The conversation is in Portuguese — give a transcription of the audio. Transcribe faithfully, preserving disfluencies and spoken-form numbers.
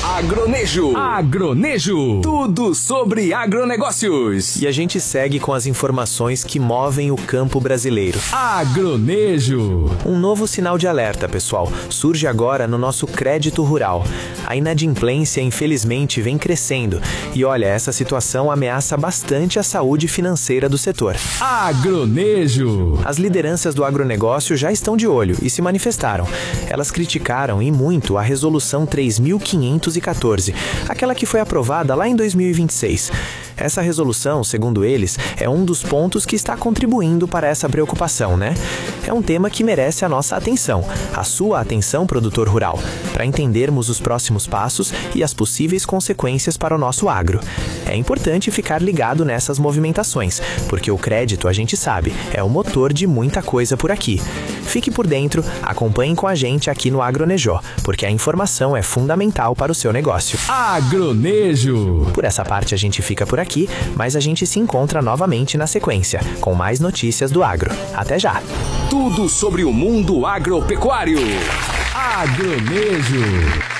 Agronejo. Agronejo. Tudo sobre agronegócios. E a gente segue com as informações que movem o campo brasileiro. Agronejo. Um novo sinal de alerta, pessoal, surge agora no nosso crédito rural. A inadimplência, infelizmente, vem crescendo. E olha, essa situação ameaça bastante a saúde financeira do setor. Agronejo. As lideranças do agronegócio já estão de olho e se manifestaram. Elas criticaram e muito a Resolução três mil quinhentos e quatorze, aquela que foi aprovada lá em dois mil e vinte e seis. Essa resolução, segundo eles, é um dos pontos que está contribuindo para essa preocupação, né? É um tema que merece a nossa atenção, a sua atenção, produtor rural, para entendermos os próximos passos e as possíveis consequências para o nosso agro. É importante ficar ligado nessas movimentações, porque o crédito, a gente sabe, é o motor de muita coisa por aqui. Fique por dentro, acompanhe com a gente aqui no Agronejo, porque a informação é fundamental para o seu negócio. Agronejo. Por essa parte a gente fica por aqui, mas a gente se encontra novamente na sequência, com mais notícias do agro. Até já! Tudo sobre o mundo agropecuário. Agronejo.